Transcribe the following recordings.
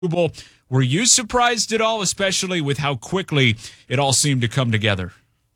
Were you surprised at all, especially with how quickly it all seemed to come together?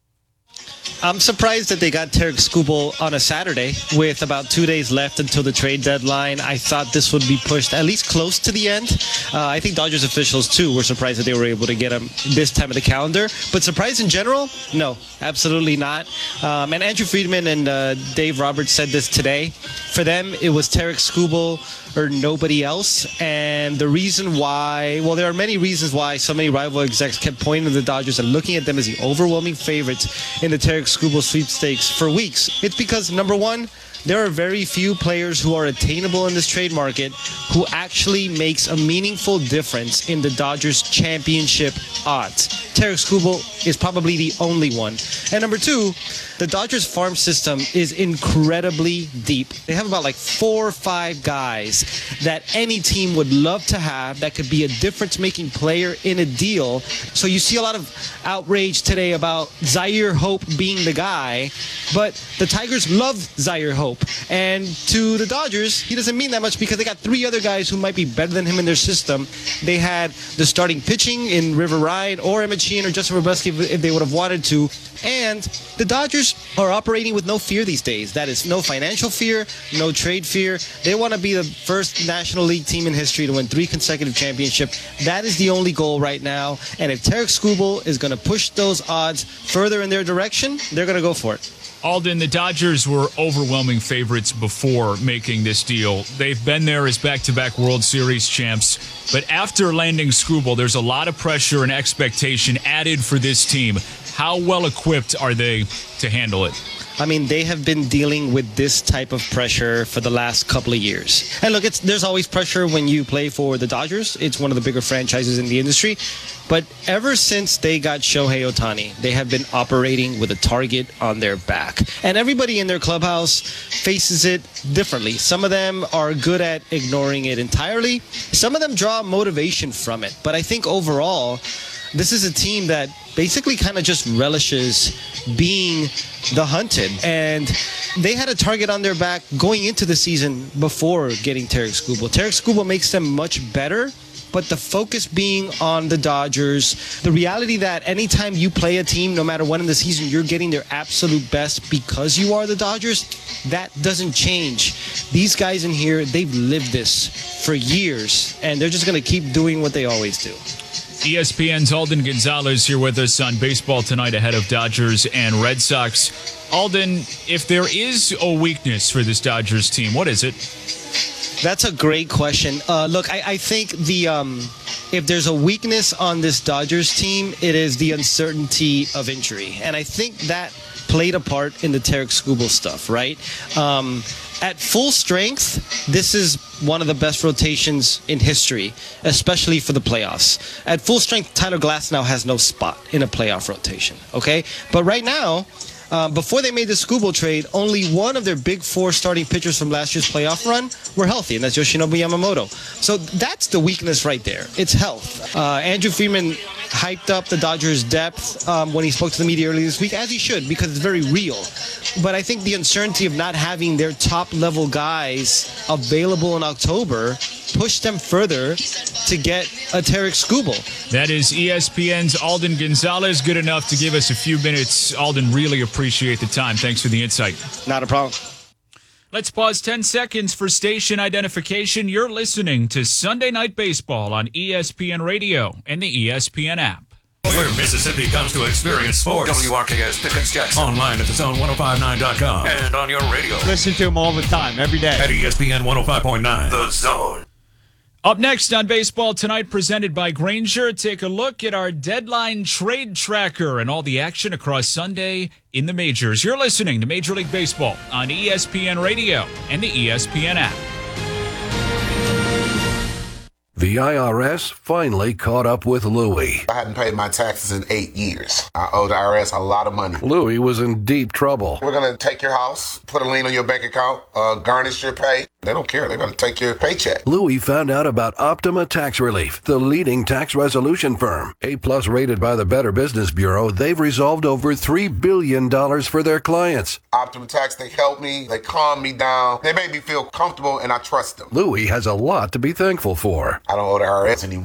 I'm surprised that they got Tarik Skubal on a Saturday with about 2 days left until the trade deadline. I thought this would be pushed at least close to the end. I think Dodgers officials, too, were surprised that they were able to get him this time of the calendar. But surprised in general? No, absolutely not. And Andrew Friedman and Dave Roberts said this today. For them, it was Tarik Skubal or nobody else. And the reason why, well, there are many reasons why so many rival execs kept pointing to the Dodgers and looking at them as the overwhelming favorites in the Tarik Skubal sweepstakes for weeks. It's because, number one, there are very few players who are attainable in this trade market who actually makes a meaningful difference in the Dodgers championship odds. Tarik Skubal is probably the only one. And number two, the Dodgers farm system is incredibly deep. They have about like 4 or 5 guys that any team would love to have that could be a difference-making player in a deal. So you see a lot of outrage today about Zaire Hope being the guy, but the Tigers love Zaire Hope. And to the Dodgers, he doesn't mean that much because they got 3 other guys who might be better than him in their system. They had the starting pitching in River Ryan or Emmett Sheehan or Justin Robleski if they would have wanted to. And the Dodgers are operating with no fear these days. That is no financial fear, no trade fear. They want to be the first National League team in history to win 3 consecutive championships. That is the only goal right now. And if Tarik Skubal is going to push those odds further in their direction, they're going to go for it. Alden, the Dodgers were overwhelming favorites before making this deal. They've been there as back-to-back World Series champs. But after landing Skubal, there's a lot of pressure and expectation added for this team. How well equipped are they to handle it? I mean, they have been dealing with this type of pressure for the last couple of years. And look, there's always pressure when you play for the Dodgers. It's one of the bigger franchises in the industry. But ever since they got Shohei Ohtani, they have been operating with a target on their back. And everybody in their clubhouse faces it differently. Some of them are good at ignoring it entirely. Some of them draw motivation from it. But I think overall, this is a team that basically kind of just relishes being the hunted. And they had a target on their back going into the season before getting Tarik Skubal. Tarik Skubal makes them much better, but the focus being on the Dodgers, the reality that anytime you play a team, no matter when in the season, you're getting their absolute best because you are the Dodgers, that doesn't change. These guys in here, they've lived this for years, and they're just going to keep doing what they always do. ESPN's Alden Gonzalez here with us on Baseball Tonight ahead of Dodgers and Red Sox. Alden, if there is a weakness for this Dodgers team, what is it? That's a great question. Look, I think if there's a weakness on this Dodgers team, it is the uncertainty of injury. And I think that played a part in the Tarik Skubal stuff, right? At full strength, this is one of the best rotations in history, especially for the playoffs. At full strength, Tyler Glasnow has no spot in a playoff rotation, okay? But right now, before they made the Skubal trade, only one of their big 4 starting pitchers from last year's playoff run were healthy, and that's Yoshinobu Yamamoto. So that's the weakness right there. It's health. Andrew Friedman hyped up the Dodgers' depth when he spoke to the media earlier this week, as he should, because it's very real. But I think the uncertainty of not having their top-level guys available in October pushed them further to get a Tarik Skubal. That is ESPN's Alden Gonzalez. Good enough to give us a few minutes. Alden, really appreciate the time. Thanks for the insight. Not a problem. Let's pause 10 seconds for station identification. You're listening to Sunday Night Baseball on ESPN Radio and the ESPN app. Where Mississippi comes to experience sports. WRKS Pickens Jackson. Online at thezone1059.com. And on your radio. Listen to him all the time, every day. At ESPN 105.9. The Zone. Up next on Baseball Tonight, presented by Grainger, take a look at our deadline trade tracker and all the action across Sunday in the majors. You're listening to Major League Baseball on ESPN Radio and the ESPN app. The IRS finally caught up with Louie. I hadn't paid my taxes in 8 years. I owe the IRS a lot of money. Louie was in deep trouble. We're going to take your house, put a lien on your bank account, garnish your pay. They don't care. They're going to take your paycheck. Louis found out about Optima Tax Relief, the leading tax resolution firm. A-plus rated by the Better Business Bureau, they've resolved over $3 billion for their clients. Optima Tax, they help me. They calm me down. They make me feel comfortable, and I trust them. Louis has a lot to be thankful for. I don't owe the IRS anymore.